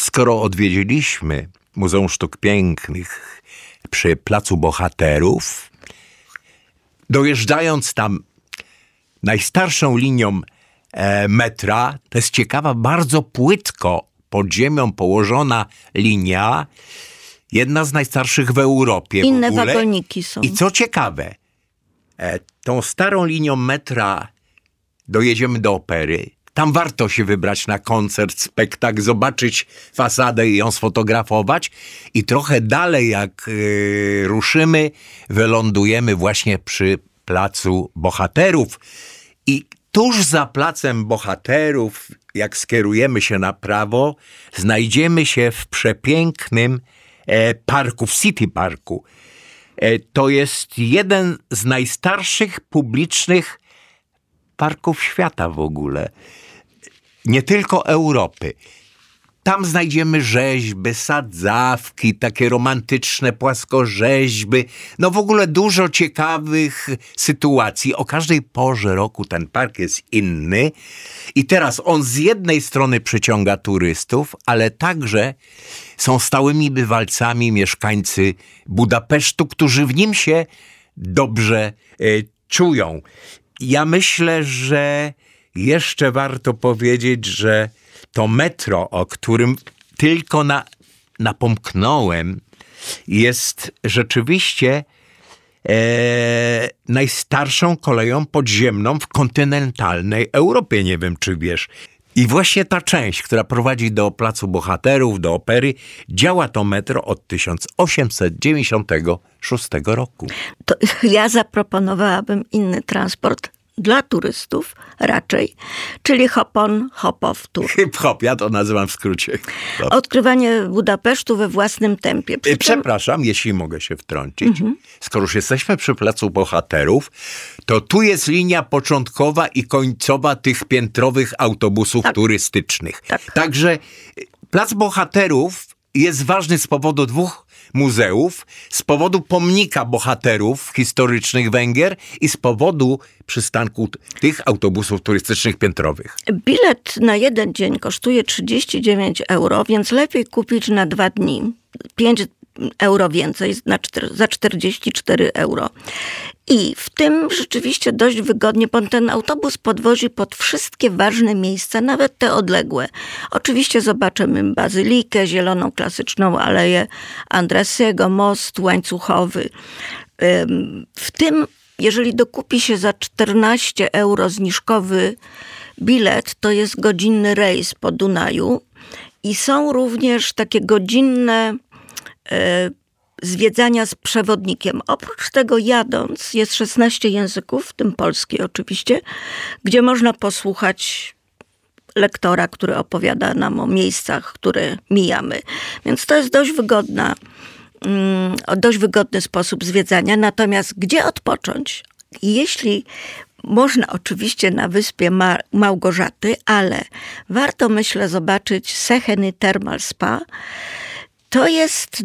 skoro odwiedziliśmy Muzeum Sztuk Pięknych przy Placu Bohaterów, dojeżdżając tam najstarszą linią metra, to jest ciekawa, bardzo płytko pod ziemią położona linia, jedna z najstarszych w Europie. Inne w ogóle. wagoniki są. I co ciekawe, tą starą linią metra dojedziemy do opery. Tam warto się wybrać na koncert, spektakl, zobaczyć fasadę i ją sfotografować. I trochę dalej, jak ruszymy, wylądujemy właśnie przy Placu Bohaterów. I tuż za Placem Bohaterów, jak skierujemy się na prawo, znajdziemy się w przepięknym parku, w City Parku. To jest jeden z najstarszych publicznych parków świata w ogóle. Nie tylko Europy. Tam znajdziemy rzeźby, sadzawki, takie romantyczne płaskorzeźby. No w ogóle dużo ciekawych sytuacji. O każdej porze roku ten park jest inny. I teraz on z jednej strony przyciąga turystów, ale także są stałymi bywalcami mieszkańcy Budapesztu, którzy w nim się dobrze czują. Ja myślę, że jeszcze warto powiedzieć, że to metro, o którym tylko napomknąłem, jest rzeczywiście najstarszą koleją podziemną w kontynentalnej Europie. Nie wiem, czy wiesz. I właśnie ta część, która prowadzi do Placu Bohaterów, do opery, działa to metro od 1896 roku. To ja zaproponowałabym inny transport dla turystów raczej, czyli hop-on, hop-off tour. Hip-hop, ja to nazywam w skrócie. Odkrywanie Budapesztu we własnym tempie. Przepraszam, jeśli mogę się wtrącić. Skoro już jesteśmy przy Placu Bohaterów, to tu jest linia początkowa i końcowa tych piętrowych autobusów turystycznych. Tak. Także Plac Bohaterów jest ważny z powodu dwóch muzeów, z powodu pomnika bohaterów historycznych Węgier i z powodu przystanku tych autobusów turystycznych piętrowych. Bilet na jeden dzień kosztuje 39 euro, więc lepiej kupić na 2 dni. 5 euro więcej, za 44 euro. I w tym rzeczywiście dość wygodnie, bo ten autobus podwozi pod wszystkie ważne miejsca, nawet te odległe. Oczywiście zobaczymy bazylikę, zieloną klasyczną aleję Andressiego, most łańcuchowy. W tym, jeżeli dokupi się za 14 euro zniżkowy bilet, to jest godzinny rejs po Dunaju i są również takie godzinne zwiedzania z przewodnikiem. Oprócz tego jadąc jest 16 języków, w tym polski oczywiście, gdzie można posłuchać lektora, który opowiada nam o miejscach, które mijamy. Więc to jest dość wygodny sposób zwiedzania. Natomiast gdzie odpocząć? Jeśli można oczywiście na wyspie Małgorzaty, ale warto, myślę, zobaczyć Széchenyi Thermal Spa. To jest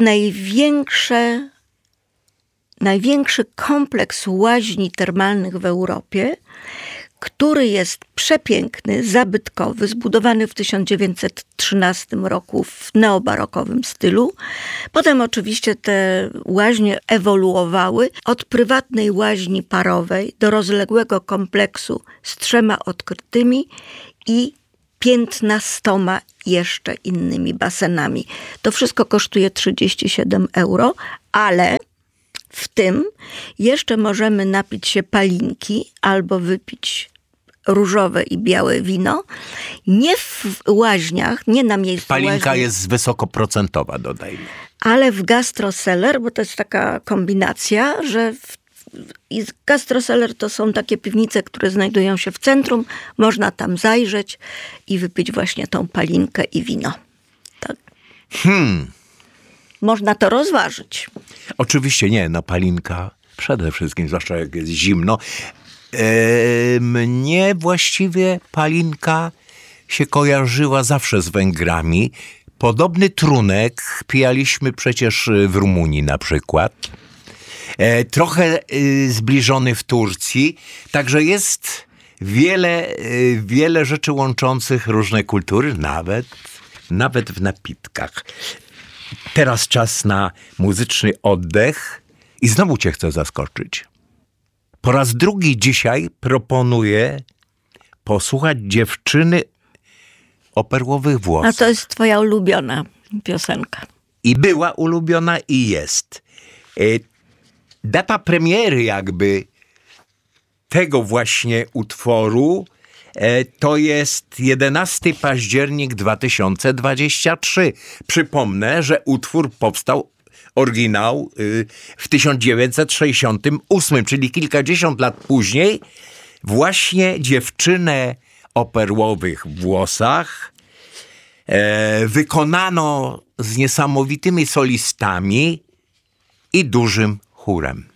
największy kompleks łaźni termalnych w Europie, który jest przepiękny, zabytkowy, zbudowany w 1913 roku w neobarokowym stylu. Potem oczywiście te łaźnie ewoluowały od prywatnej łaźni parowej do rozległego kompleksu z 3 odkrytymi i 15 jeszcze innymi basenami. To wszystko kosztuje 37 euro, ale w tym jeszcze możemy napić się palinki albo wypić różowe i białe wino. Nie w łaźniach, nie na miejscu Palinka łaźni, jest wysokoprocentowa, dodajmy. ale w gastroseller, bo to jest taka kombinacja, że i gastroseller to są takie piwnice, które znajdują się w centrum. Można tam zajrzeć i wypić właśnie tą palinkę i wino. Tak. Można to rozważyć. Oczywiście nie, no palinka przede wszystkim, zwłaszcza jak jest zimno. Mnie właściwie palinka się kojarzyła zawsze z Węgrami. Podobny trunek pijaliśmy przecież w Rumunii na przykład. Trochę zbliżony w Turcji. Także jest wiele rzeczy łączących różne kultury, nawet nawet w napitkach. Teraz czas na muzyczny oddech i znowu cię chcę zaskoczyć. Po raz drugi dzisiaj proponuję posłuchać Dziewczyny o perłowych włosach. A to jest twoja ulubiona piosenka. I była ulubiona i jest. Data premiery jakby tego właśnie utworu to jest 11 październik 2023. Przypomnę, że utwór powstał, oryginał, w 1968, czyli kilkadziesiąt lat później. Właśnie Dziewczynę o perłowych włosach wykonano z niesamowitymi solistami i dużym chórem.